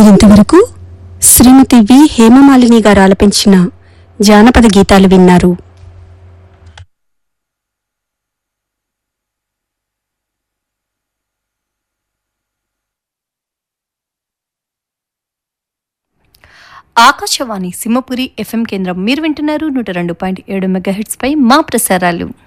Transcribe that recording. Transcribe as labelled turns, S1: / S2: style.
S1: ఇంతవరకు శ్రీమతి వి హేమమాలిని గారు ఆలపించిన జానపద గీతాలు విన్నారు.
S2: ఆకాశవాణి సింహపురి FM కేంద్రం. మీరు వింటున్నారు 102.7 మెగాహెర్ట్జ్ పై మా ప్రసారాలు.